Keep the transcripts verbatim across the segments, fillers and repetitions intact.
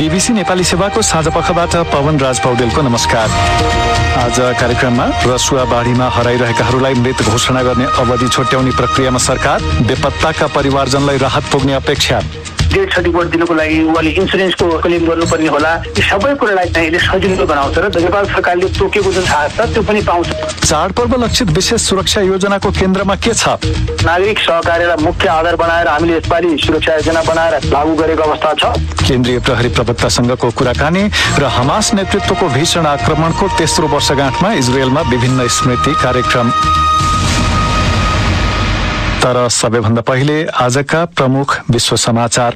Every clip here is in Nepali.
बीबीसी नेपाली सेवाको साँझपखबाट पवन राज पौडेलको नमस्कार। आज कार्यक्रममा रसुवा बाढीमा हराइरहेकाहरूलाई मृत घोषणा गर्ने अवधि छुट्याउने प्रक्रियामा सरकार, बेपत्ताका परिवारजनलाई राहत पुग्ने अपेक्षा, डेथ सर्टिफिकेट दिनुको लागि उहाँले इन्सुरेन्सको क्लेम गर्नुपर्ने होला। यी सबै कुरालाई चाहिँ यसले सजिलो बनाउँछ र नेपाल सरकारले तोकेको जुन थाहा छ त्यो पनि पाउँछ। चाडपर्व लक्षित विशेष सुरक्षा योजनाको केन्द्रमा के छ? नागरिक सहकार्यलाई मुख्य आधार बनाएर हामीले यसपालि सुरक्षा योजना बनाएर लागू गरेको अवस्था छ। केन्द्रीय प्रहरी प्रवक्तासँगको कुराकानी र हमास नेतृत्वको भीषण आक्रमणको तेस्रो वर्षगाँठमा इजरायलमा विभिन्न स्मृति कार्यक्रम। तर सबैभन्दा पहिले आजका प्रमुख विश्व समाचार।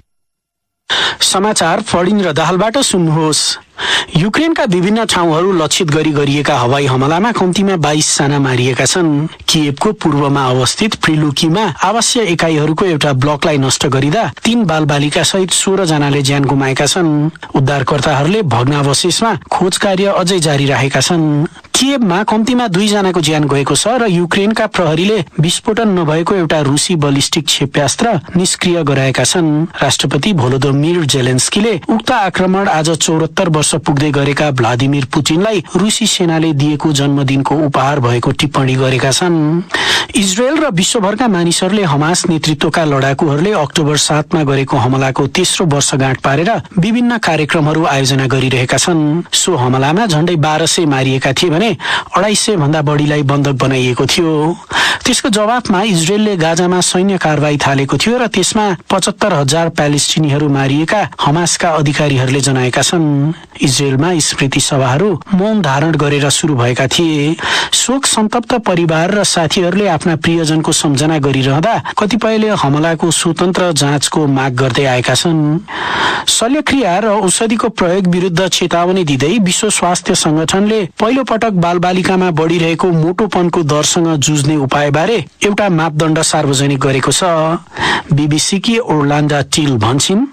समाचार फडिङ र दाहालबाट सुन्नुहोस्। युक्रेनका विभिन्न ठाउँहरू लक्षित गरी गरिएका हवाई हमलामा कम्तीमा बाइस जना मारिएका छन्। किएभको पूर्वमा अवस्थित प्रिलुकीमा आवासीय एकाइहरूको एउटा ब्लकलाई नष्ट गरिँदा तीन बालबालिका सहित सोह्र जनाले ज्यान गुमाएका छन्। उद्धारकर्ताहरूले भग्नावशेषमा खोज कार्य अझै जारी राखेका छन्। किएभमा कम्तीमा दुई जनाको ज्यान गएको छ र युक्रेनका प्रहरीले विस्फोटन नभएको एउटा रुसी बलिस्टिक क्षेप्यास्त्र निष्क्रिय गराएका छन्। राष्ट्रपति भोलोदोमिर जेलेन्स्कीले उक्त आक्रमण आज चौहत्तर वर्ष पुग्दै गरेका भ्लादिमिर पुटिनलाई रुसी सेनाले दिएको जन्मदिनको उपहार भएको टिप्पणी गरेका छन्। इजरायल र विश्वभरका मानिसहरूले हमास नेतृत्वका लडाकुहरूले अक्टोबर सातमा गरेको हमलाको तेस्रो वर्षगाँठ पारेर विभिन्न कार्यक्रमहरू आयोजना गरिरहेका छन्। सो हमलामा झण्डै बाह्र सय मारिएका थिए भने अढाई सय भन्दा बढीलाई बन्धक बनाइएको थियो। त्यसको जवाफमा इजरायलले गाजामा सैन्य कारवाही थालेको थियो र त्यसमा पचहत्तर हजार प्यालेस्टिनीहरू मारिएका हमासका अधिकारीहरूले जनाएका छन्। इजरायलमा स्मृति सभाहरू मौन धारण गरेर सुरु भएका थिए। शोक सन्तप्त परिवार र साथीहरूले आफ्ना प्रियजनको सम्झना गरिरहँदा कतिपयले हमलाको स्वतन्त्र जाँचको माग गर्दै आएका छन्। शल्यक्रिया र औषधिको प्रयोग विरुद्ध चेतावनी दिँदै विश्व स्वास्थ्य संगठनले पहिलो पटक बालबालिकामा बढ़िरहेको मोटोपनको दरसँग जुझ्ने उपायबारे एउटा मापदण्ड सार्वजनिक गरेको छ। बीबीसी की ओर्लान्डा टिल भन्छन्,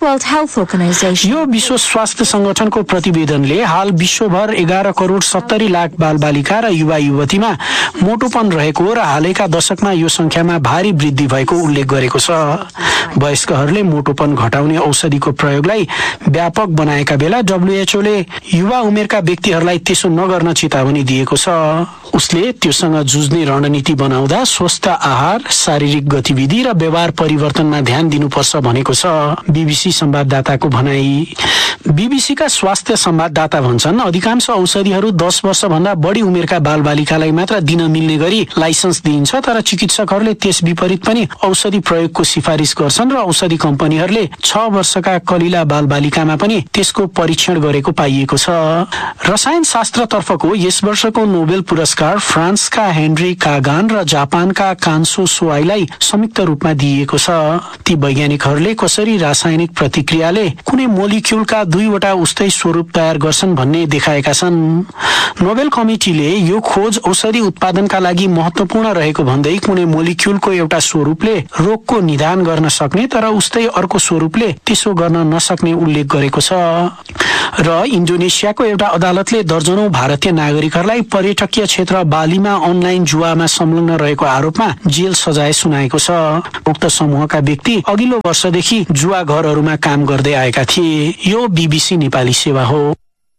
यो विश्व स्वास्थ्य संगठनको प्रतिवेदनले हाल विश्वभर एघार करोड सत्तरी लाख बालबालिका र युवा युवतीमा मोटोपन रहेको र हालैका दशकमा यो संख्यामा भारी वृद्धि भएको उल्लेख गरेको छ। वयस्कहरूले मोटोपन घटाउने औषधिको प्रयोगलाई व्यापक बनाएका बेला डब्ल्युएचओले युवा उमेरका व्यक्तिहरूलाई त्यसो नगर्न चेतावनी दिएको छ। उसले त्योसँग जुझ्ने रणनीति बनाउँदा स्वस्थ आहार, शारीरिक गतिविधि र व्यवहार परिवर्तनमा ध्यान दिनुपर्छ भनेको छ। बीबीसी संवाददाताको भनाई। बीबीसीका स्वास्थ्य संवाददाता भन्छन्, अधिकांश औषधिहरू दस वर्ष भन्दा बढी उमेरका बालबालिकालाई मात्र दिन मिल्ने गरी लाइसेन्स दिइन्छ, तर चिकित्सकहरूले त्यस विपरीत पनि औषधि प्रयोगको सिफारिस गर्छन् र औषधि कम्पनीहरूले छ वर्षका कलिला बालबालिकामा पनि त्यसको परीक्षण गरेको पाइएको छ। रसायन शास्त्रतर्फको यस वर्षको नोबेल पुरस्कार फ्रान्सका हेनरी कागान र जापानका कान्सो सोआईलाई संयुक्त रूपमा दिइएको छ। ती वैज्ञानिकहरूले कसरी रासायनिक प्रतिक्रियाले कुनै मोलिक्युलका दुईवटा उस्तै स्वरूप तयार गर्छन् भन्ने देखाएका छन्। नोबेल कमिटीले यो खोज औषधि उत्पादनका लागि महत्वपूर्ण रहेको भन्दै कुनै मोलिक्युलको एउटा स्वरूपले रोगको निदान गर्न सक्ने तर उस्तै अर्को स्वरूपले त्यसो गर्न नसक्ने उल्लेख गरेको छ। र इन्डोनेसियाको एउटा अदालतले दर्जनौं भारतीय नागरिकहरूलाई पर्यटकीय क्षेत्र बालीमा अनलाइन जुवामा संलग्न रहेको आरोपमा जेल सजाय सुनाएको छ। उक्त समूहका व्यक्ति अघिल्लो वर्षदेखि जुवा घरहरूमा काम गर्दै आएका थिए। यो बीबीसी नेपाली सेवा हो।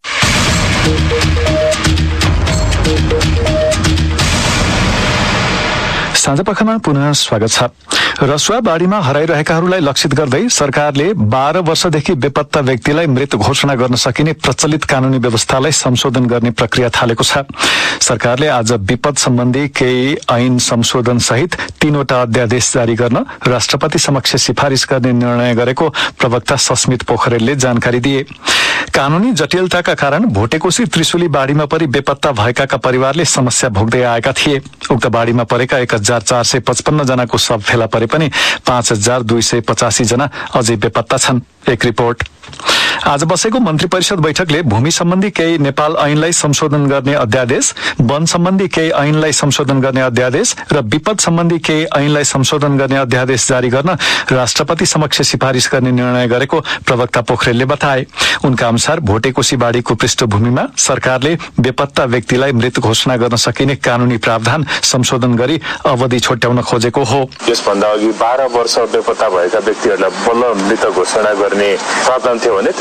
साँझपखमा पुनः स्वागत छ। रसुवा बाढीमा हराइरहेकाहरूलाई लक्षित गर्दै सरकारले बाह्र वर्षदेखि बेपत्ता व्यक्तिलाई मृत घोषणा गर्न सकिने प्रचलित कानूनी व्यवस्थालाई संशोधन गर्ने प्रक्रिया थालेको छ। सरकारले आज विपद सम्बन्धी केही ऐन संशोधन सहित तीनवटा अध्यादेश जारी गर्न राष्ट्रपति समक्ष सिफारिस गर्ने निर्णय गरेको प्रवक्ता सस्मित पोखरेलले जानकारी दिए। कानूनी जटिलताका कारण भोटेकोशी त्रिशुली बाढीमा परि बेपत्ता भएकाका परिवारले समस्या भोग्दै आएका थिए। उक्त बाढीमा परेका एक हजार चार सय पचपन्न जनाको शव फेला परे पनि पाँच हजार दुई सय पचासी जना अझै बेपत्ता छन्। एक रिपोर्ट। आज बसेको मन्त्री परिषद बैठकले भूमि सम्बन्धी केही नेपाल ऐनलाई संशोधन गर्ने अध्यादेश, वन सम्बन्धी केही ऐनलाई संशोधन गर्ने अध्यादेश र विपद सम्बन्धी केही ऐनलाई संशोधन गर्ने अध्यादेश जारी गर्न राष्ट्रपति समक्ष सिफारिस गर्ने निर्णय गरेको प्रवक्ता पोखरेलले बताए। उनका अनुसार भोटेकोशी बाढीको पृष्ठभूमिमा सरकारले बेपत्ता व्यक्तिलाई मृत घोषणा गर्न सकिने कानूनी प्रावधान संशोधन गरी अवधि छुट्याउन खोजेको हो। यसभन्दा अघि बाह्र वर्ष बेपत्ता भएका व्यक्तिहरूलाई बल्ल मृत घोषणा गर्ने प्रावधान थियो भने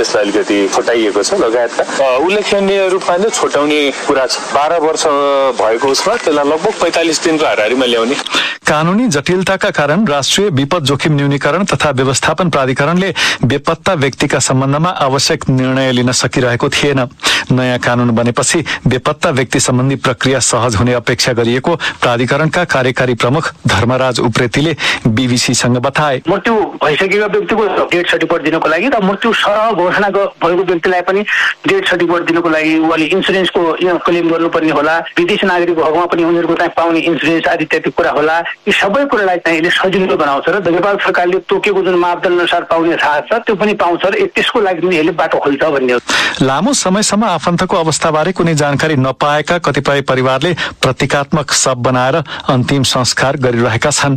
त्यसलाई अलिकति छोटाइएको छ लगायतका उल्लेखनीय रूपमा चाहिँ छोटाउने कुरा छ। बाह्र वर्ष भएको उसमा त्यसलाई लगभग पैँतालिस दिनको हाराहारीमा ल्याउने। कानूनी जटिलताका कारण राष्ट्रिय विपद जोखिम न्यूनीकरण तथा व्यवस्थापन प्राधिकरणले बेपत्ता व्यक्तिका सम्बन्धमा आवश्यक निर्णय लिन सकिरहेको थिएन। नयाँ कानून बनेपछि बेपत्ता व्यक्ति सम्बन्धी प्रक्रिया सहज हुने अपेक्षा गरिएको प्राधिकरणका कार्यकारी प्रमुख धर्मराज उप्रेतीले बीबीसीसँग बताए। मृत्यु भइसकेको व्यक्तिको डेथ सर्टिफिकेट दिनको लागि र मृत्यु सरह घोषणा भएको व्यक्तिलाई पनि डेथ सर्टिफिकेट दिनको लागि उहाँले इन्सुरेन्सको क्लेम गर्नुपर्ने होला, विदेशी नागरिक भएकोमा पनि उनीहरूको चाहिँ पाउने इन्सुरेन्स आदि इत्यादि कुरा होला। यी सबै कुरालाई चाहिँ यसले सजिलो बनाउँछ र नेपाल सरकारले तोकेको जुन मापदण्ड अनुसार पाउने थाहा छ त्यो पनि पाउँछ र त्यसको लागि पनि यसले बाटो खोल्छ भन्ने हो। लामो समयसम्म आफन्तको अवस्थाबारे कुनै जानकारी नपाएका कतिपय परिवारले प्रतीकात्मक शव बनाएर अन्तिम संस्कार गरिरहेका छन्।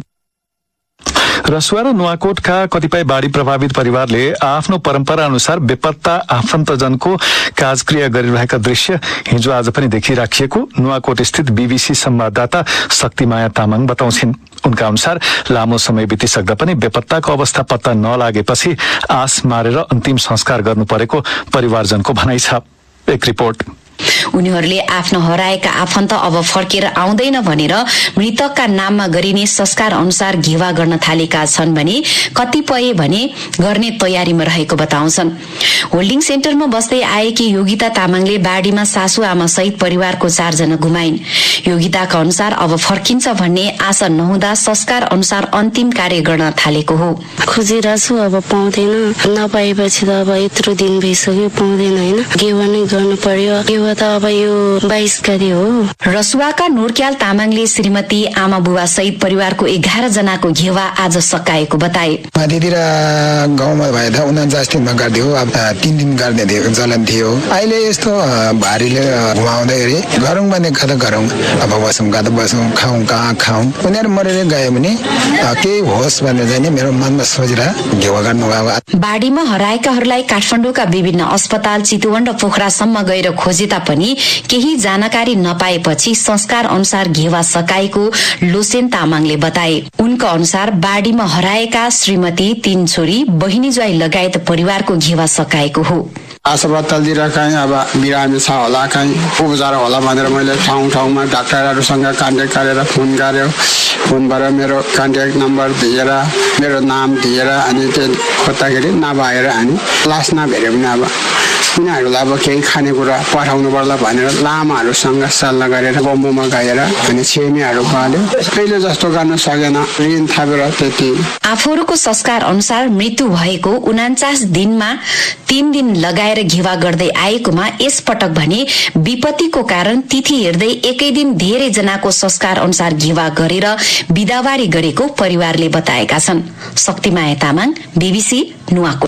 रसुवा र नुवाकोटका कतिपय बाढी प्रभावित परिवारले आफ्नो परम्परा अनुसार बेपत्ता आफन्तजनको काजक्रिया गरिरहेका दृश्य हिजो आज पनि देखिराखिएको नुवाकोट स्थित बीबीसी संवाददाता शक्तिमाया तामाङ बताउँछिन्। उनका अनुसार लामो समय बितिसक्दा पनि बेपत्ताको अवस्था पत्ता नलागेपछि आस मारेर अन्तिम संस्कार गर्नु परेको परिवारजनको भनाइ छ। एक रिपोर्ट। उनीहरूले आफ्नो हराएका आफन्त अब फर्केर आउँदैन भनेर मृतकका नाममा गरिने संस्कार अनुसार घेवा गर्न थालेका छन् भने कतिपय भने गर्ने तयारीमा रहेको बताउँछन्। होल्डिङ सेन्टरमा बस्दै आएकी योगिता तामाङले बाढीमा सासू आमा सहित परिवारको चारजना गुमाइन्। योगिताका अनुसार अब फर्किन्छ भन्ने आशा नहुँदा संस्कार अनुसार अन्तिम कार्य गर्न थालेको हो। खोजिरहेछु, अब पाउँदैन, नपाएपछि त अब यत्रो दिन भइसक्यो, पाउँदैन होइन, घेवा नै गर्नु पर्यो। घेवा त अब यो बाइस गते हो। रसुवाका नूरक्याल तामाङले श्रीमती आमा बुबा सहित परिवारको एघार जनाको घेवा आज सकाएको बताए। माथितिर गाउँमा भए त उन्चास दिनमा गाड्थ्यो, अब तीन दिन गाड्ने थियो चलन थियो। अहिले यस्तो भारीले घुमाउँदाखेरि गरौँ भने कता गरौँ, अब बसौँ कता बसौँ, खाउँ कहाँ खाउँ। उनीहरू मरेर गयो भने केही होस् भनेर चाहिँ मेरो मनमा सोचेर घेवा गर्नु भयो। बाढीमा हराएकाहरूलाई काठमाडौँका विभिन्न अस्पताल चितवन र पोखरासम्म गएर खोजे तापनि केही जानकारी नपाएपछि संस्कार अनुसार घेवा सकाएको लोसेन तामाङले बताए। उनको अनुसार बाढीमा हराएका श्रीमती, तीन छोरी, बहिनी ज्वाइँ लगायत परिवारको घेवा सकाएको हो। अस्पतालतिर कहीँ अब बिरामी छ होला, कहीँ उपचार होला भनेर मैले ठाउँ ठाउँमा डाक्टरहरूसँग कन्ट्याक्ट गरेर फोन गर्यो। फोनबाट मेरो कन्ट्याक्ट नम्बर दिएर मेरो नाम दिएर अनि त्यो खोज्दाखेरि नभएर अनि लास्ट नभेट्यो भने अब उनीहरूलाई अब केही खानेकुरा पठाउनु पर्ला भनेर लामाहरूसँग सल्लाह गरेर बम्बुमा गएर अनि छेमीहरू पाल्यो। कहिले जस्तो गर्न सकेन, ऋण थापेर त्यति। आफूहरूको संस्कार अनुसार मृत्यु भएको उनान्चास दिनमा तीन दिन लगाएर घेवा गर्दै आएकोमा यसपटक भने विपत्तिको कारण तिथि हेर्दै एकै दिन धेरै जनाको संस्कार अनुसार घेवा गरेर बिदावारी गरेको परिवारले बताएका छन्। शक्तिमाया तामाङ, बीबीसी नुवाकोट।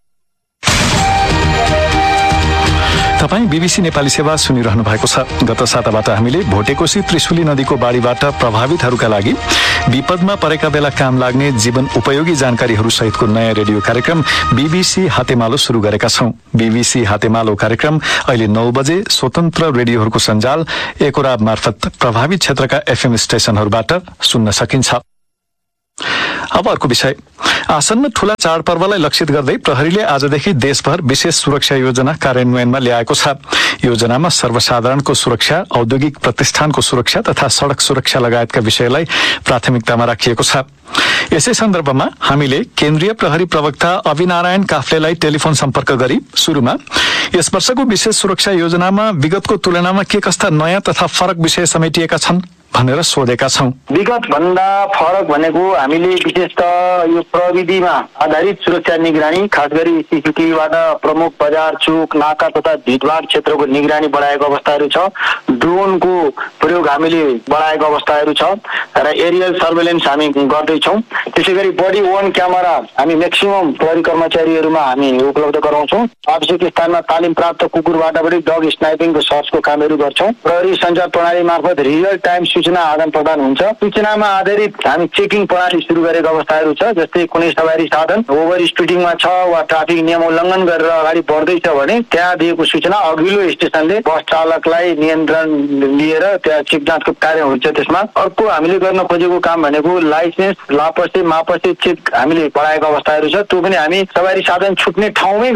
तपाईँ बीबीसी नेपाली सेवा सुनिरहनु भएको छ। गत साताबाट हामीले भोटेकोशी त्रिशुली नदीको बाढीबाट प्रभावितहरूका लागि विपदमा परेका बेला काम लाग्ने जीवन उपयोगी जानकारीहरू सहितको नयाँ रेडियो कार्यक्रम बीबीसी हातेमालो शुरू गरेका छौं। बीबीसी हातेमालो कार्यक्रम अहिले नौ बजे स्वतन्त्र रेडियोहरूको सञ्जाल एकोराब मार्फत प्रभावित क्षेत्रका एफएम स्टेशनहरूबाट सुन्न सकिन्छ। अब अर्को विषय। आसन्न ठूला चाडपर्वलाई लक्षित गर्दै प्रहरीले आजदेखि देशभर विशेष सुरक्षा योजना कार्यान्वयनमा ल्याएको छ। योजनामा सर्वसाधारणको सुरक्षा, औद्योगिक प्रतिष्ठानको सुरक्षा तथा सड़क सुरक्षा लगायतका विषयलाई प्राथमिकतामा राखिएको छ। यसै सन्दर्भमा हामीले केन्द्रीय प्रहरी प्रवक्ता अविनारायण काफ्लेलाई टेलिफोन सम्पर्क गरी सुरुमा यस वर्षको विशेष सुरक्षा योजनामा विगतको तुलनामा के कस्ता नयाँ तथा फरक विषय समेटिएका छन् भनेर सोधेका छौं। विगत भन्दा फरक भनेको हामीले विशेषतः यो प्रविधिमा आधारित सुरक्षा निगरानी, खास गरी सीसीटीभीबाट प्रमुख बजार, चोक, नाका तथा भिडभाड क्षेत्रको निगरानी बढाएको अवस्थाहरू छ। ड्रोनको प्रयोग हामीले बढाएको अवस्थाहरू छ र एरियल सर्वेलेन्स हामी गर्दैछौँ। त्यसै गरी बडी ओन क्यामेरा हामी म्याक्सिमम प्रहरी कर्मचारीहरूमा हामी उपलब्ध गराउँछौँ। आवश्यक स्थानमा तालिम प्राप्त कुकुरबाट पनि डग स्नाइपिङको सर्चको कामहरू गर्छौँ। प्रहरी सञ्चार प्रणाली मार्फत रियल टाइम सूचना आदान प्रदान हुन्छ। सूचनामा आधारित हामी चेकिङ प्रणाली सुरु गरेको अवस्थाहरू छ। जस्तै कुनै सवारी साधन ओभर स्पिडिङमा छ वा ट्राफिक नियम उल्लङ्घन गरेर अगाडि बढ्दैछ भने त्यहाँ दिएको सूचना अघिल्लो स्टेसनले बस चालकलाई नियन्त्रण लिएर त्यहाँ चेक जाँचको कार्य हुन्छ। त्यसमा अर्को हामीले गर्न खोजेको काम भनेको लाइसेन्स, लापसे, मापसे चेक हामीले बढाएको अवस्थाहरू छ। त्यो पनि हामी सवारी साधन छुट्ने ठाउँमै गर्छौँ।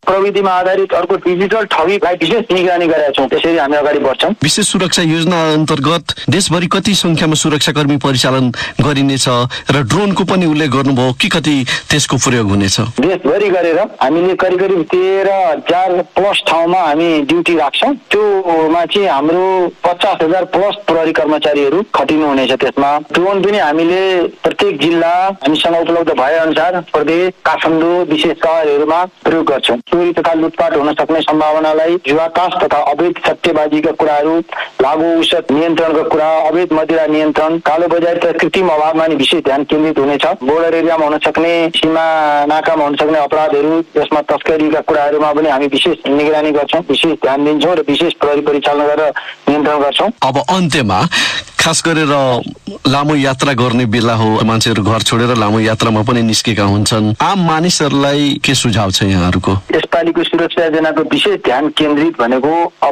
प्रविधिमा आधारित अर्को डिजिटल ठगीलाई विशेष निगरानी गरेका छौँ। त्यसरी हामी अगाडि बढ्छौँ। विशेष सुरक्षा योजना अन्तर्गत देशभरि कति संख्यामा सुरक्षाकर्मी परिचालन गरिनेछ र ड्रोनको पनि उल्लेख गर्नुभयो कि कति त्यसको प्रयोग हुनेछ? देशभरि गरेर हामीले करिब करिब तेह्र हजार प्लस ठाउँमा हामी ड्युटी राख्छौँ। त्योमा चाहिँ हाम्रो पचास हजार प्लस प्रहरी कर्मचारीहरू खटिनु हुनेछ। त्यसमा ड्रोन पनि हामीले प्रत्येक जिल्ला हामीसँग उपलब्ध भए अनुसार प्रदेश काठमाडौँ विशेष सहरहरूमा प्रयोग गर्छौँ। चोरी तथा लुटपाट हुन सक्ने सम्भावनालाई जुवातास तथा अवैध सट्टेबाजीका कुराहरू, लागु औषध नियन्त्रणका कुरा, अवैध मदिरा नियन्त्रण, कालो बजार तथा कृत्रिम अभावमा नि विशेष ध्यान केन्द्रित हुनेछ। बोर्डर एरियामा हुन सक्ने, सीमा नाकामा हुन सक्ने अपराधहरू, त्यसमा तस्करीका कुराहरूमा पनि हामी विशेष निगरानी गर्छौँ, विशेष ध्यान दिन्छौँ र विशेष प्रहरी परिचालन गरेर नियन्त्रण गर्छौँ। अब अन्त्यमा खास गरेर लामो यात्रा गर्ने बेला हो, मान्छेहरू घर छोडेर लामो यात्रामा पनि निस्केका हुन्छन्। आम मानिसहरूलाई के सुझाव छ यहाँहरूको? यसपालिको सुरक्षा योजनाको विशेष ध्यान केन्द्रित भनेको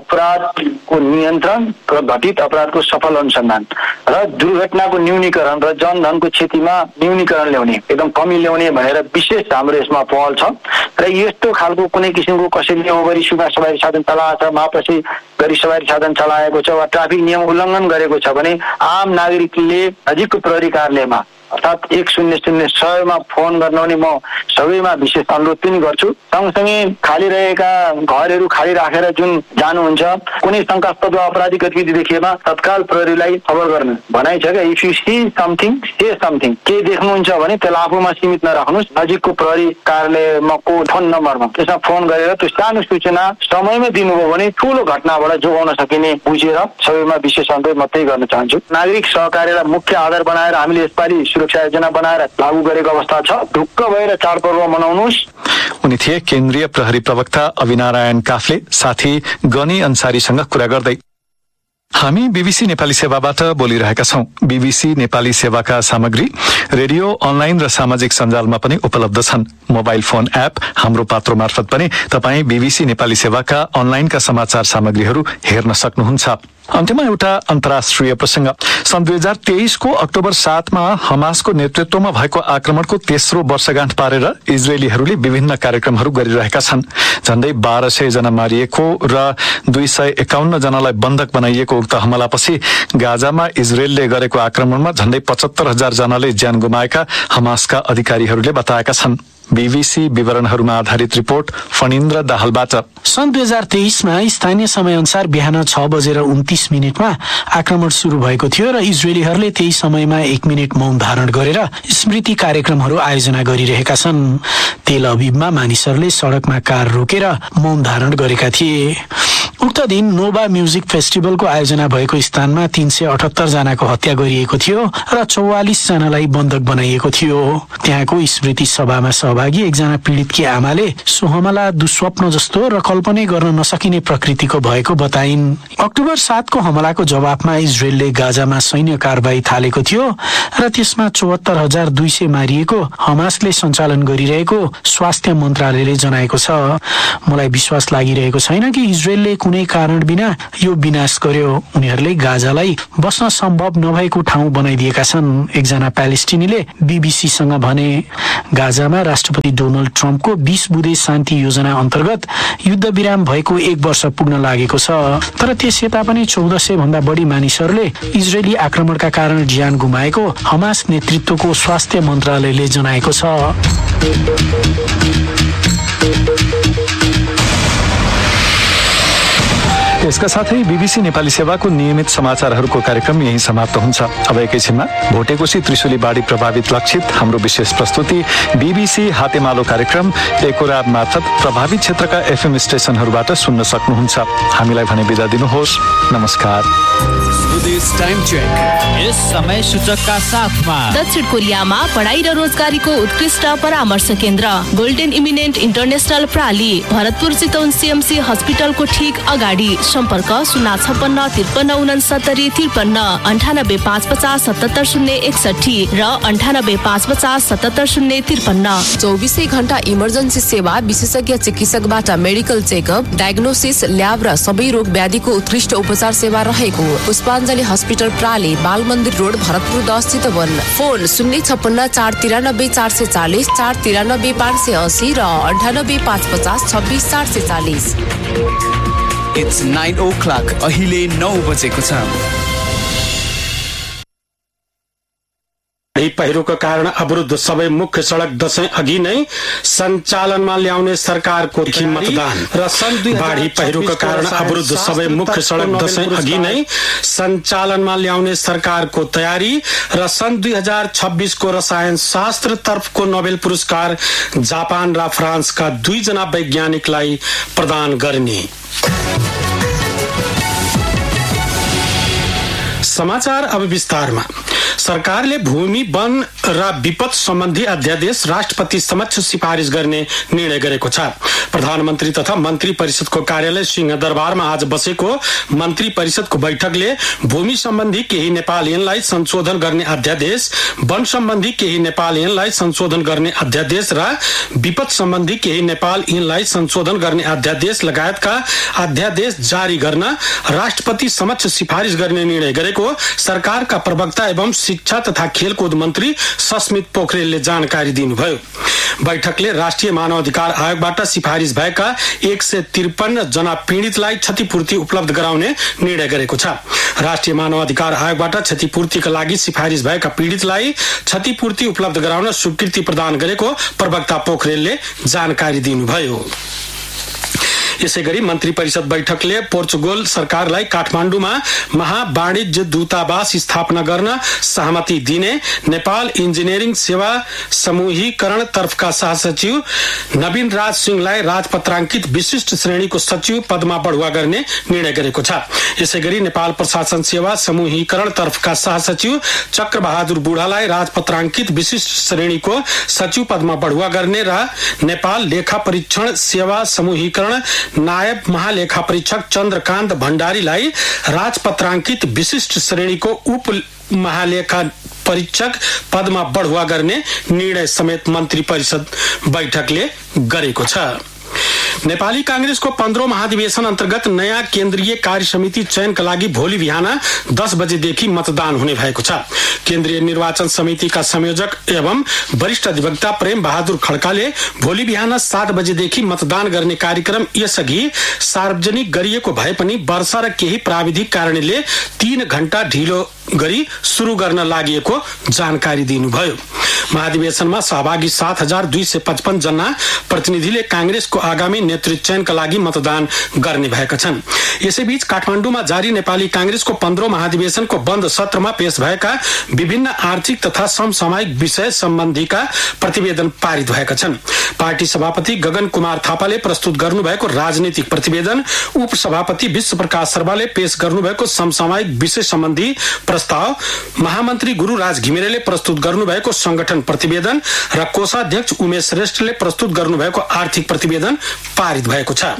अपराधको नियन्त्रण र घटित अपराधको सफल अनुसन्धान र दुर्घटनाको न्यूनीकरण र जनधनको क्षतिमा न्यूनीकरण ल्याउने, एकदम कमी ल्याउने भनेर विशेष हाम्रो यसमा पहल छ। र यस्तो खालको कुनै किसिमको कसैले ओभरी सुगा सवारी साधन चलाएको छ, मापसी गरी सवारी साधन चलाएको छ वा ट्राफिक नियम उल्लङ्घन गरेको छ भने आम नागरिकले नजिकको प्रहरी कार्यालयमा अर्थात् एक शून्य शून्य सयमा फोन गर्न पनि म सबैमा विशेष अनुरोध पनि गर्छु। सँगसँगै खाली रहेका घरहरू खाली राखेर जुन जानुहुन्छ, कुनै शङ्कास्पद वा आपराधिक गतिविधि देखिएमा तत्काल प्रहरीलाई खबर गर्नु भनाइ छ क्या। If you C something say something, के देख्नुहुन्छ भने त्यसलाई आफूमा सीमित नराख्नुहोस्, नजिकको प्रहरी कार्यालयमाको फोन नम्बरमा त्यसमा फोन गरेर त्यो सानो सूचना समयमै दिनुभयो भने ठुलो घटनाबाट जोगाउन सकिने बुझेर सबैमा विशेष अनुरोध मात्रै गर्न चाहन्छु। नागरिक सहकार्यलाई मुख्य आधार बनाएर हामीले यसपालि सुरक्षा योजना बनाएर लागू गरेको अवस्था छ। ढुक्क भएर चाडपर्व मनाउनुहोस्। उनी थिए केन्द्रीय प्रहरी प्रवक्ता अविनारायण काफ्ले, साथी गनी अन्सारीसँग कुरा गर्दै। हामी बीबीसी नेपाली सेवाबाट बोलिरहेका छौं। बीबीसी नेपाली सेवाका सामग्री रेडियो, अनलाइन र सामाजिक सञ्जालमा पनि उपलब्ध छन्। मोबाइल फोन एप हाम्रो पात्रो मार्फत पनि तपाईँ बीबीसी नेपाली सेवाका अनलाइनका समाचार सामग्रीहरू हेर्न सक्नुहुन्छ। अन्त्यमा एउटा अन्तर्राष्ट्रिय प्रसंग। सन् दुई हजार तेइसको अक्टोबर सातमा हमासको नेतृत्वमा भएको आक्रमणको तेस्रो वर्षगाँठ पारेर इजरायलीहरूले विभिन्न कार्यक्रमहरू गरिरहेका छन्। झण्डै बाह्र सय जना मारिएको र दुई सय एकाउन्न जनालाई बन्धक बनाइएको उक्त हमलापछि गाजामा इजरायलले गरेको आक्रमणमा झण्डै पचहत्तर हजार जनाले ज्यान गुमाएका हमासका अधिकारीहरूले बताएका छन्। बीबीसी विवरणहरूमा आधारित रिपोर्ट फणिन्द्र दाहालबाट। सन् दुई हजार तेइसमा स्थानीय समय अनुसार बिहान छ बजेर उन्तिस मिनटमा आक्रमण शुरू भएको थियो र इजरायलीहरूले त्यही समयमा एक मिनट मौन धारण गरेर स्मृति कार्यक्रमहरू आयोजना गरिरहेका छन्। तेल अभिवमा मानिसहरूले सड़कमा कार रोकेर मौन धारण गरेका थिए। उक्त दिन नोभा म्युजिक फेस्टिभलको आयोजना भएको स्थानमा तीन सय अठहत्तर जनाको हत्या गरिएको थियो र चौवालिस जनालाई बन्धक बनाइएको थियो। त्यहाँको स्मृति सभामा सहभागी एकजना पीडितकी आमाले सो हमला दुस्वप्न जस्तो र कल्पनै गर्न नसकिने प्रकृतिको भएको बताइन्। अक्टोबर सातको हमलाको जवाफमा इजरायलले गाजामा सैन्य कारबाही थालेको थियो र त्यसमा चौहत्तर हजार दुई सय मारिएको हमासले सञ्चालन गरिरहेको स्वास्थ्य मन्त्रालयले जनाएको छ। मलाई विश्वास लागिरहेको छैन कि इजरायलले कुनै कारण बिना यो विनाश गर्यो। उनीहरूले गाजालाई बस्न सम्भव नभएको ठाउँ बनाइदिएका छन्। एकजना प्यालेस्टिनीले बीबीसीसँग भने गाजामा राष्ट्रपति डोनाल्ड ट्रम्पको बीस बुँदे शान्ति योजना अन्तर्गत युद्ध विराम भएको एक वर्ष पुग्न लागेको छ। तर त्यस यता पनि चौध सय भन्दा बढी मानिसहरूले इजरायली आक्रमणका कारण ज्यान गुमाएको हमास नेतृत्वको स्वास्थ्य मन्त्रालयले जनाएको छ। यसका साथै बीबीसी नेपाली सेवाको नियमित समाचारहरूको कार्यक्रम यही समाप्त हुन्छ। अब एकैछिनमा भोटेकोशी त्रिशुली बाढी प्रभावित लक्षित हाम्रो विशेष प्रस्तुति बीबीसी हातेमालो कार्यक्रम एकोराब मार्फत प्रभावित क्षेत्रका एफएम स्टेशनहरूबाट सुन्न सक्नुहुन्छ। हामीलाई भने बिदा दिनुहोस्। नमस्कार। टाइम चेक यस समय सूचकका साथमा दक्षिण कोरियामा पढाइ र रोजगारीको उत्कृष्ट परामर्श केन्द्र golden eminent international प्राली, Bharatpur Chitwan CMC हस्पिटलको ठिक अगाडि। सम्पर्क शून्य छप्पन्न त्रिपन्न उनसत्तरी त्रिपन्न अन्ठानब्बे पाँच पचास सतहत्तर शून्य एकसठी र अन्ठानब्बे पाँच पचास सतहत्तर शून्य त्रिपन्न। चौबिसै घण्टा इमर्जेन्सी सेवा, विशेषज्ञ चिकित्सकबाट मेडिकल चेकअप, डायग्नोसिस, ल्याब र सबै रोग व्याधिको उत्कृष्ट उपचार सेवा रहेको पुष्पाञ्जली पतञ्जलि हस्पिटल प्राली, बाल मन्दिर रोड, भरतपुर दस चितवन। फोन शून्य छप्पन्न चार तिरानब्बे चार सय चालिस, चार तिरानब्बे पाँच सय अस्सी र अन्ठानब्बे पाँच पचास छब्बिस चार सय चालिस। It's nine oh clock. अहिले नौ बजेको छ। पहिरोको कारण अवरुद्ध सबै मुख्य सडक दशैं अघि नै सञ्चालनमा ल्याउने सरकारको मतदान र सन् बाढी पहिरोको कारण अवरुद्ध सबै मुख्य सडक दशैं अघि नै सञ्चालनमा ल्याउने सरकारको तयारी र सन् दुई हजार छब्बीसको रसायन शास्त्र तर्फको नोबेल पुरस्कार जापान र फ्रान्सका दुईजना वैज्ञानिकलाई प्रदान गर्ने। समाचार अब विस्तारमा। सरकारले भूमि वन र विपद सम्बन्धी अध्यादेश राष्ट्रपति समक्ष सिफारिस गर्ने निर्णय गरेको छ। प्रधानमन्त्री तथा मन्त्री परिषदको कार्यालय सिंहदरबारमा आज बसेको मन्त्री परिषदको बैठकले भूमि सम्बन्धी केही नेपालीहरूलाई संशोधन गर्ने अध्यादेश, वन सम्बन्धी केही नेपालीहरूलाई संशोधन गर्ने अध्यादेश र विपद सम्बन्धी केही नेपालीहरूलाई संशोधन गर्ने अध्यादेश लगायतका अध्यादेश जारी गर्न राष्ट्रपति समक्ष सिफारिस गर्ने निर्णय गरेको सरकारका प्रवक्ता एवं शिक्षा तथा खेलकुद मन्त्री सस्मित पोखरेलले जानकारी दिनुभयो। बैठकले राष्ट्रिय मानव अधिकार आयोगबाट सिफारिस भएका एक सय त्रिपन्न जना पीड़ितलाई क्षतिपूर्ति उपलब्ध गराउने निर्णय गरेको छ। राष्ट्रिय मानव अधिकार आयोगबाट क्षतिपूर्तिका लागि सिफारिस भएका पीड़ितलाई क्षतिपूर्ति उपलब्ध गराउन स्वीकृति प्रदान गरेको प्रवक्ता पोखरेलले जानकारी दिनुभयो। यसैगरी मन्त्री परिषद बैठकले पोर्चुगल सरकारलाई काठमाडौँमा महावाणिज्य दूतावास स्थापना गर्न सहमति दिने नेपाल इन्जिनियरिङ सेवा समूहीकरण तर्फका सहसचिव नवीन राज सिंहलाई राजपत्राङ्कित विशिष्ट श्रेणीको सचिव पदमा बढुवा गर्ने निर्णय गरेको छ। यसैगरी नेपाल प्रशासन सेवा समूहीकरण तर्फका सहसचिव चक्रबहादुर बुढालाई राजपत्राङ्कित विशिष्ट श्रेणीको सचिव पदमा बढुवा गर्ने र नेपाल लेखा परीक्षण सेवा समूहीकरण नायब महालेखा परीक्षक चन्द्रकान्त भण्डारीलाई राजपत्राङ्कित विशिष्ट श्रेणीको उप महालेखा परीक्षक पदमा बढुवा गर्ने निर्णय समेत मन्त्री परिषद बैठकले गरेको छ। नेपाली कांग्रेसको पन्ध्रौं महाधिवेशन अन्तर्गत नयाँ केन्द्रीय कार्य समिति चयनका लागि भोलि बिहान दस बजेदेखि मतदान हुने भएको छ। केन्द्रीय निर्वाचन समितिका संयोजक एवं वरिष्ठ अधिवक्ता प्रेम बहादुर खड्काले भोलि बिहान सात बजेदेखि मतदान गर्ने कार्यक्रम यसअघि सार्वजनिक गरिएको भए पनि वर्षा र केही प्राविधिक कारणले तीन घण्टा ढिलो गरी शुरू गर्न लागि जानकारी दिनुभयो। महाधिवेशनमा सहभागी सात हजार दुई सय पचपन्न जना प्रतिनिधिले कांग्रेसको आगामी नेतृत्व चयनका लागि मतदान गर्ने भएका छन्। यसैबीच काठमाडौँमा जारी नेपाली कांग्रेसको पन्ध्रौं महाधिवेशनको बन्द सत्रमा पेश भएका विभिन्न आर्थिक तथा समसामयिक विषय सम्बन्धीका प्रतिवेदन पारित भएका छन्। पार्टी सभापति गगन कुमार थापाले प्रस्तुत गर्नुभएको राजनीतिक प्रतिवेदन, उपसभापति विश्व प्रकाश शर्माले पेश गर्नुभएको समसामयिक विषय सम्बन्धी प्रस्ताव, महामन्त्री गुरूराज घिमिरेले प्रस्तुत गर्नुभएको संगठन प्रतिवेदन र कोषाध्यक्ष उमेश श्रेष्ठले प्रस्तुत गर्नुभएको आर्थिक प्रतिवेदन पारित भएको छ।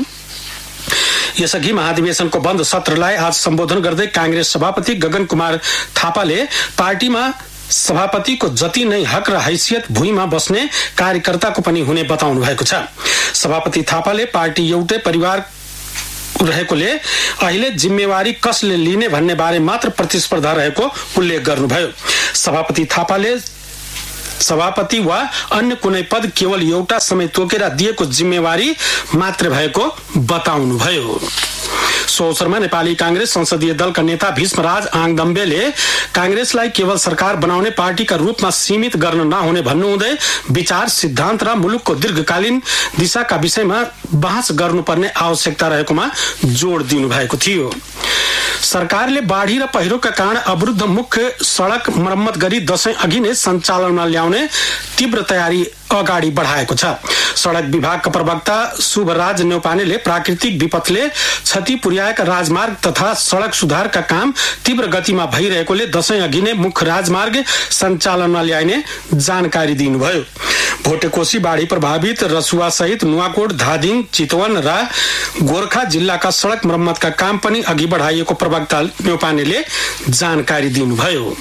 यसअघि महाधिवेशनको बन्द सत्रलाई आज सम्बोधन गर्दै कांग्रेस सभापति गगन कुमार थापाले पार्टीमा सभापतिको जति नै हक र हैसियत भुइँमा बस्ने कार्यकर्ताको पनि हुने बताउनु भएको छ। सभापति थापाले पार्टी एउटै परिवार रहेकोले अहिले जिम्मेवारी कसले लिने भन्ने बारे मात्र प्रतिस्पर्धा रहेको उल्लेख गर्नुभयो। सभापति थापाले सभापति वा अन्य कुनै पद केवल एउटा समय तोकेर दिएको जिम्मेवारी मात्र भएको बताउनुभयो। सो अवसरमा नेपाली कांग्रेस संसदीय दलका नेता भीष्मराज आङदम्बेले कांग्रेसलाई केवल सरकार बनाउने पार्टीका रूपमा सीमित गर्न नहुने भन्नुहुँदै विचार, सिद्धान्त र मुलुकको दीर्घकालीन दिशाका विषयमा बहस गर्नुपर्ने आवश्यकता रहेकोमा जोड दिनुभएको थियो। सरकारले बाढी र पहिरोका कारण अवरुद्ध मुख्य सड़क मरम्मत गरी दशैं अघि नै सञ्चालनमा ल्याउने तीव्र तयारी अगाडि बढाएको छ। सड़क विभागका प्रवक्ता शुभराज न्यौपानेले प्राकृतिक विपदले क्षति पुर्याएका राजमार्ग तथा सड़क सुधारका काम तीव्र गतिमा भइरहेकोले दशैं अघि नै मुख्य राजमार्ग सञ्चालनमा ल्याइने जानकारी दिनुभयो। भोटेकोशी बाढी प्रभावित रसुवा सहित नुवाकोट, धादिङ, चितवन र गोर्खा जिल्लाका सड़क मरम्मतका काम पनि अघि बढाइएको प्रवक्ता न्यौपानेले जानकारी दिनुभयो।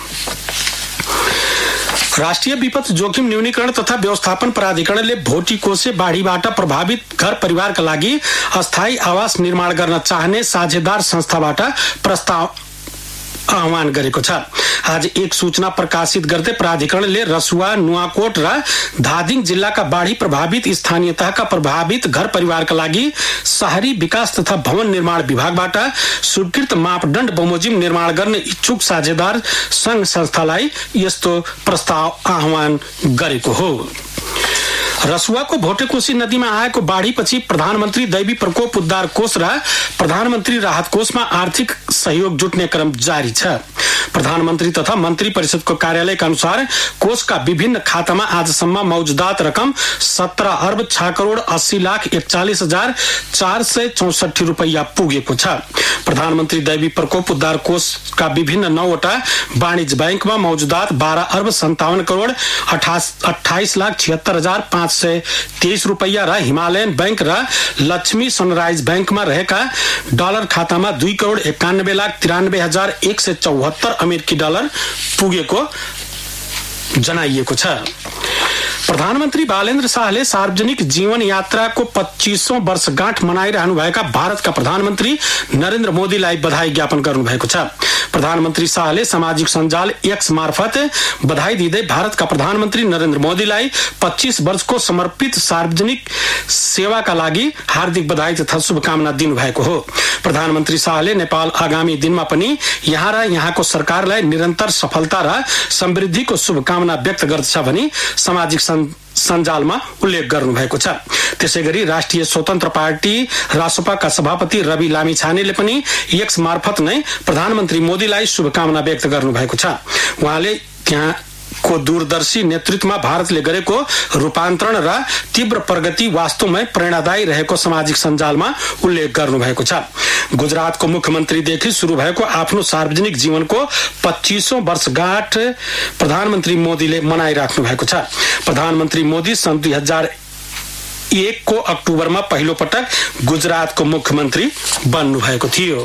राष्ट्रिय विपद जोखिम न्यूनीकरण तथा व्यवस्थापन प्राधिकरणले भोटिकोसे बाढीबाट प्रभावित घर परिवारका लागि अस्थायी आवास निर्माण गर्न चाहने साझेदार संस्थाबाट प्रस्ताव आह्वान गरेको छ। आज एक सूचना प्रकाशित गर्दै प्राधिकरणले रसुवा, नुवाकोट र धादिङ जिल्लाका बाढी प्रभावित स्थानीय तहका प्रभावित घर परिवारका लागि शहरी विकास तथा भवन निर्माण विभागबाट स्वीकृत मापदण्ड बमोजिम निर्माण गर्ने इच्छुक साझेदार संघ संस्थालाई यस्तो प्रस्ताव आह्वान गरेको हो। रसुवाको भोटेकोशी नदीमा आएको बाढीपछि प्रधानमन्त्री दैवी प्रकोप उद्धार कोष र प्रधानमन्त्री राहत कोषमा आर्थिक सहयोग जुट्ने क्रम जारी छ। प्रधानमन्त्री तथा मन्त्री परिषदको कार्यालयका अनुसार कोषका विभिन्न खातामा आजसम्म मौजुदात रकम सत्रह अर्ब छ करोड़ अस्सी लाख एकचालिस हजार चार सय चौसठी रुपैयाँ पुगेको छ। प्रधानमन्त्री दैवी प्रकोप उद्धार कोषका विभिन्न नौवटा वाणिज्य बैंकमा मौजुदात बाह्र अर्ब सन्तावन करोड़ अठाइस लाख छिहत्तर हजार पाँच सय तेइस रुपैयाँ र हिमालयन बैंक र लक्ष्मी सनराइज बैंकमा रहेका डलर खातामा दुई करोड़ एकानब्बे लाख तिरानब्बे हजार एक सय चौहत्तर अमेरिकी डलर पुगेको जनाइएको छ। प्रधानमन्त्री बालेन्द्र शाहले सार्वजनिक जीवन यात्राको पच्चीसौं वर्षगाँठ मनाइरहनु भएका भारतका प्रधानमन्त्री नरेन्द्र मोदीलाई बधाई ज्ञापन गर्नुभएको छ। प्रधानमन्त्री शाहले सामाजिक सञ्जाल एक्स मार्फत बधाई दिँदै भारतका प्रधानमन्त्री नरेन्द्र मोदीलाई पच्चीस वर्षको समर्पित सार्वजनिक सेवाका लागि हार्दिक बधाई तथा शुभकामना दिनुभएको हो। प्रधानमन्त्री शाहले नेपाल आगामी दिनमा पनि यहाँ र यहाँको सरकारलाई निरन्तर सफलता र समृद्धिको शुभकामना व्यक्त गर्दछ भनी सामाजिक सञ्जालमा उल्लेख गर्नुभएको छ। त्यसैगरी राष्ट्रिय स्वतन्त्र पार्टी रासपाका सभापति रवि लामिछानेले पनि एक्स मार्फत नै प्रधानमन्त्री मोदीलाई शुभकामना व्यक्त गर्नुभएको छ। उहाँले त्यहाँ को दूरदर्शी नेतृत्वमा भारतले गरेको रूपान्तरण र तीव्र प्रगति वास्तवमै प्रेरणादायी रहेको सामाजिक सञ्जालमा उल्लेख गर्नुभएको छ। गुजरातको मुख्यमन्त्रीदेखि शुरू भएको आफ्नो सार्वजनिक जीवनको पच्चीसौं वर्षगाँठ प्रधानमन्त्री मोदीले मनाइराख्नु भएको छ। प्रधानमन्त्री मोदी सन् दुई हजार एक को अक्टोबरमा पहिलो पटक गुजरातको मुख्यमन्त्री बन्नु भएको थियो।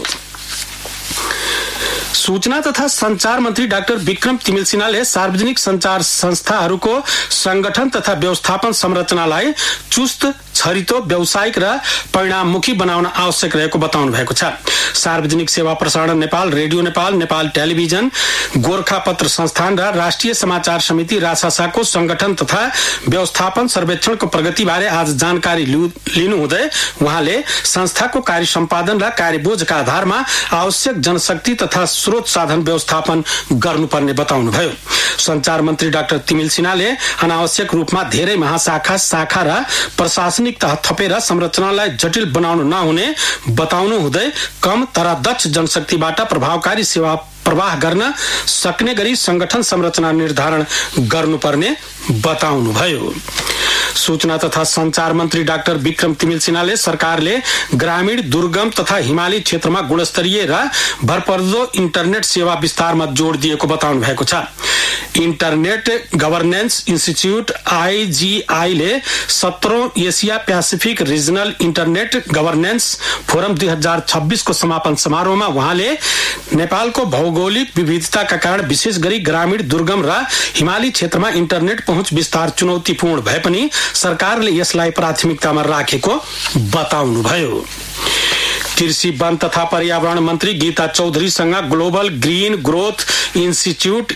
सूचना तथा संचार मन्त्री डाक्टर विक्रम तिमिल सिन्हाले सार्वजनिक संचार संस्थाहरूको संगठन तथा व्यवस्थापन संरचनालाई चुस्त, छरितो, व्यावसायिक र परिणाममुखी बनाउन आवश्यक रहेको बताउनु भएको छ। सार्वजनिक सेवा प्रसारण नेपाल, रेडियो नेपाल, नेपाल टेलिभिजन, गोरखापत्र संस्थान र राष्ट्रिय समाचार समिति राजशाखाको संगठन तथा व्यवस्थापन सर्वेक्षणको प्रगतिबारे आज जानकारी लिनुहुँदै उहाँले संस्थाको कार्य सम्पादन र कार्यबोझका आधारमा आवश्यक जनशक्ति तथा स्रोत साधन व्यवस्थापन गर्नुपर्ने बताउनुभयो। संचार मन्त्री डाक्टर तिमिल सिन्हाले अनावश्यक रूपमा धेरै महाशाखा, शाखा र प्रशासनिक तह थपेर संरचनालाई जटिल बनाउनु नहुने बताउनु हुँदै कम तर दक्ष जनशक्तिबाट प्रभावकारी सेवा प्रवाह गर्न सक्ने गरी संगठन संरचना निर्धारण गर्नुपर्ने बताउनुभयो। सूचना तथा संचार मन्त्री डाक्टर विक्रम तिमिल सिन्हाले सरकारले ग्रामीण, दुर्गम तथा हिमाली क्षेत्रमा गुणस्तरीय र भरपर्दो इन्टरनेट सेवा विस्तारमा जोड़ दिएको बताउनु भएको छ। इन्टरनेट गभर्नेन्स इन्स्टिच्युट आईजीआई ले सत्रौं Asia Pacific regional internet governance forum दुई हजार छब्बीस को समापन समारोहमा उहाँले नेपालको भौगोलिक विविधताका कारण विशेष गरी ग्रामीण, दुर्गम र हिमाली क्षेत्रमा इन्टरनेट पहुँच विस्तार चुनौतीपूर्ण भए पनि सरकारले यसलाई प्राथमिकतामा राखेको बताउनुभयो। कृषि, वन तथा पर्यावरण मन्त्री Gita चौधरीसँग global green growth institute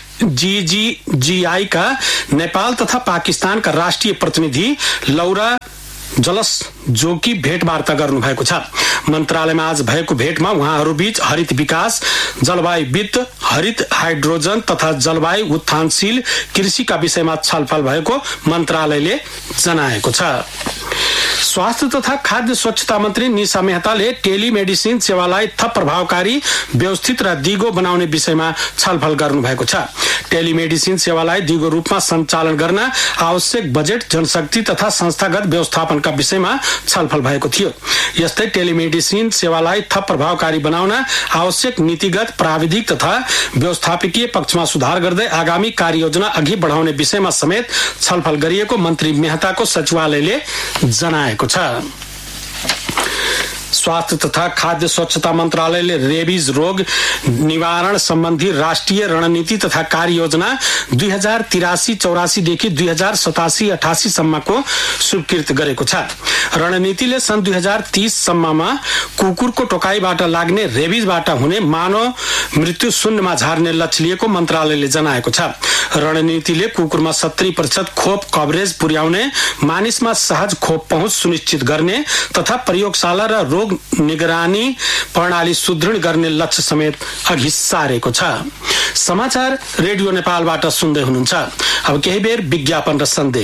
जीजीजीआई का नेपाल तथा पाकिस्तानका राष्ट्रिय प्रतिनिधि लौरा जलस जोकी भेटवार्ता गर्नुभएको छ। मन्त्रालयमा आज भएको भेटमा उहाँहरूबीच हरित विकास, जलवायु वित्त, हरित हाइड्रोजन तथा जलवायु उत्थानशील कृषिका विषयमा छलफल भएको मन्त्रालयले जनाएको छ। स्वास्थ्य तथा खाद्य स्वच्छता मन्त्री निशा मेहताले टेलिमेडिसिन सेवालाई थप प्रभावकारी, व्यवस्थित र दिगो बनाउने विषयमा छलफल गर्नुभएको छ। टेलिमेडिसिन सेवालाई दिगो रूपमा सञ्चालन गर्न आवश्यक बजेट, जनशक्ति तथा संस्थागत व्यवस्थापनका विषयमा छलफल भएको थियो। यस्तै टेलिमेडिसिन सेवालाई थप प्रभावकारी बनाउन आवश्यक नीतिगत, प्राविधिक तथा व्यवस्थापकीय पक्षमा सुधार गर्दै आगामी कार्ययोजना अघि बढाउने विषयमा समेत छलफल गरिएको मन्त्री मेहताको सचिवालयले जनाएको छ। स्वास्थ्य तथा खाद्य स्वच्छता मन्त्रालयले रेबिज रोग निवारण सम्बन्धी राष्ट्रिय रणनीति तथा कार्ययोजना दुई हजार तिरासी चौरासीदेखि दुई हजार सतासी अठासी सम्मको स्वीकृत गरेको छ। रणनीतिले सन् दुई हजार तीस सम्ममा कुकुरको टोकाइबाट लाग्ने रेबिजबाट हुने मानव मृत्यु शून्यमा झार्ने लक्ष्य लिएको मन्त्रालयले जनाएको छ। रणनीतिले कुकुरमा सत्तरी प्रतिशत खोप कभरेज पुर्याउने, मानिसमा सहज खोप पहुँच सुनिश्चित गर्ने तथा प्रयोगशाला र रोग निगरानी प्रणाली सुदृढ गर्ने लक्ष्य समेत अघि सारेको छ। समाचार रेडियो नेपालबाट सुन्दै हुनुहुन्छ। अब केही बेर विज्ञापन र सन्देश।